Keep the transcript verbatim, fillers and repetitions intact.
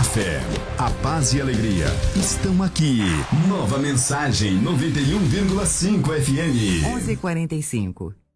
fé, a paz e a alegria estão aqui. Nova Mensagem noventa e um vírgula cinco F M. onze e quarenta e cinco.